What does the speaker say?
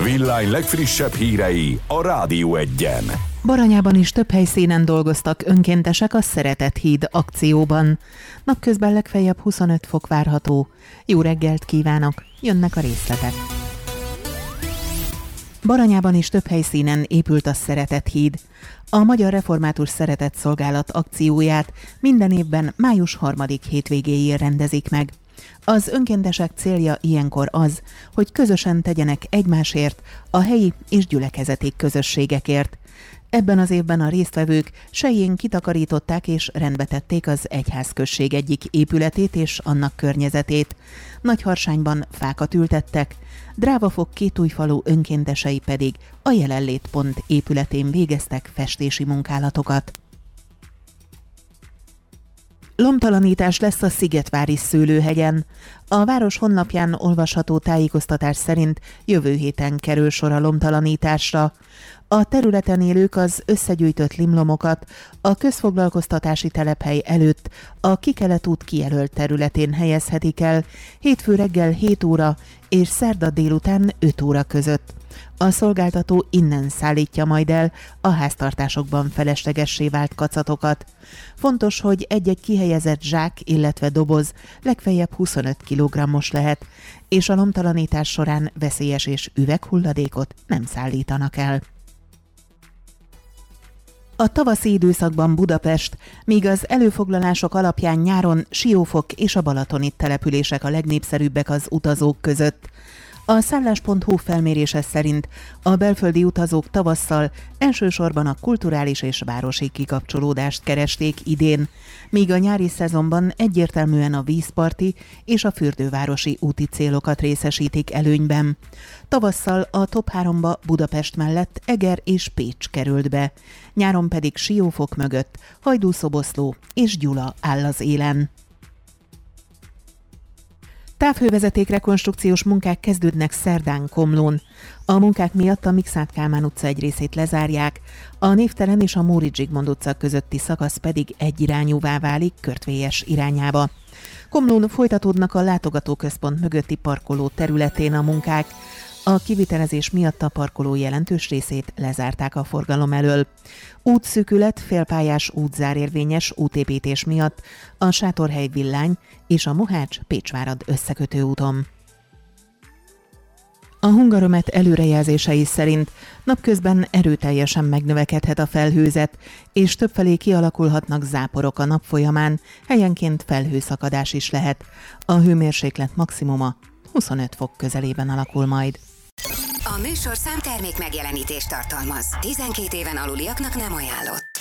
Villány legfrissebb hírei a Rádió Egyen. Baranyában is több helyszínen dolgoztak önkéntesek a Szeretett Híd akcióban. Napközben legfeljebb 25 fok várható. Jó reggelt kívánok, jönnek a részletek. Baranyában is több helyszínen épült a Szeretett Híd. A Magyar Református Szeretett Szolgálat akcióját minden évben május 3. hétvégéig rendezik meg. Az önkéntesek célja ilyenkor az, hogy közösen tegyenek egymásért, a helyi és gyülekezeti közösségekért. Ebben az évben a résztvevők sejjén kitakarították és rendbe tették az egyházközség egyik épületét és annak környezetét. Nagyharsányban fákat ültettek, Drávafok Kétújfalu önkéntesei pedig a Jelenlétpont épületén végeztek festési munkálatokat. Lomtalanítás lesz a Szigetvári Szőlőhegyen. A város honlapján olvasható tájékoztatás szerint jövő héten kerül sor a lomtalanításra. A területen élők az összegyűjtött limlomokat a közfoglalkoztatási telephely előtt a Kikelet út kijelölt területén helyezhetik el hétfő reggel 7 óra és szerda délután 5 óra között. A szolgáltató innen szállítja majd el a háztartásokban feleslegessé vált kacatokat. Fontos, hogy egy-egy kihelyezett zsák, illetve doboz legfeljebb 25 kg-os lehet, és a lomtalanítás során veszélyes és üveghulladékot nem szállítanak el. A tavaszi időszakban Budapest, míg az előfoglalások alapján nyáron Siófok és a balatoni települések a legnépszerűbbek az utazók között. A szállás.hu felmérése szerint a belföldi utazók tavasszal elsősorban a kulturális és városi kikapcsolódást keresték idén, míg a nyári szezonban egyértelműen a vízparti és a fürdővárosi úti célokat részesítik előnyben. Tavasszal a top 3-ba Budapest mellett Eger és Pécs került be, nyáron pedig Siófok mögött Hajdúszoboszló és Gyula áll az élen. Távhővezeték rekonstrukciós munkák kezdődnek szerdán Komlón. A munkák miatt a Mikszáth Kálmán utca egy részét lezárják, a Névtelen és a Móricz Zsigmond utca közötti szakasz pedig egyirányúvá válik Körtvélyes irányába. Komlón folytatódnak a látogatóközpont mögötti parkoló területén a munkák. A kivitelezés miatt a parkoló jelentős részét lezárták a forgalom elől. Útszűkület, félpályás útzár érvényes útépítés miatt a Sátorhely Villány és a Mohács-Pécsvárad összekötő úton. A Hungaromet előrejelzései szerint napközben erőteljesen megnövekedhet a felhőzet, és többfelé kialakulhatnak záporok a nap folyamán, helyenként felhőszakadás is lehet. A hőmérséklet maximuma 25 fok közelében alakul majd. A műsorszám termék megjelenítést tartalmaz. 12 éven aluliaknak nem ajánlott.